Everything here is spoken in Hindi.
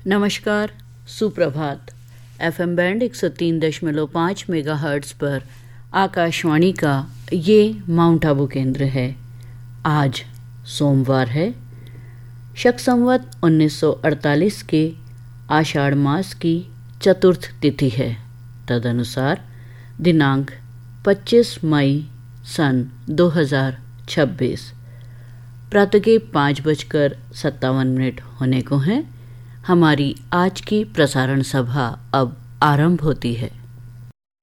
नमस्कार, सुप्रभात। एफएम बैंड 103.5 मेगाहर्ट्ज़ पर आकाशवाणी का ये माउंट आबू केंद्र है। आज सोमवार है, शक संवत 1948 के आषाढ़ मास की चतुर्थ तिथि है। तदनुसार दिनांक 25 मई सन 2026। प्रातः के 5:57 होने को हैं। हमारी आज की प्रसारण सभा अब आरंभ होती है।